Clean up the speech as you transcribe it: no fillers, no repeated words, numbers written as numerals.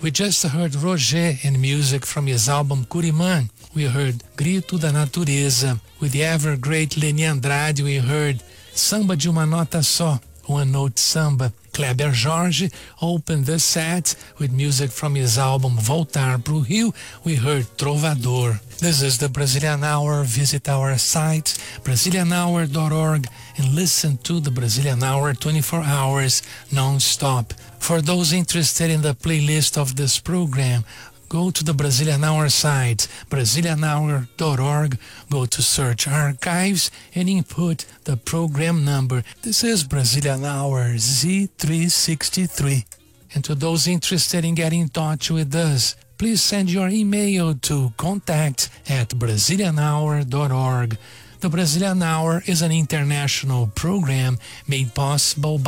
We just heard Roger and music from his album Curiman. We heard Grito da Natureza. With the ever great Leni Andrade, we heard Samba de uma Nota Só, One Note Samba. Kleber Jorge opened the set with music from his album Voltar pro Rio. We heard Trovador. This is the Brazilian Hour. Visit our site, brazilianhour.org, and listen to the Brazilian Hour 24 hours non-stop. For those interested in the playlist of this program, go to the Brazilian Hour site, brazilianhour.org, go to search archives and input the program number. This is Brazilian Hour Z363. And to those interested in getting in touch with us, please send your email to contact@brazilianhour.org. The Brazilian Hour is an international program made possible by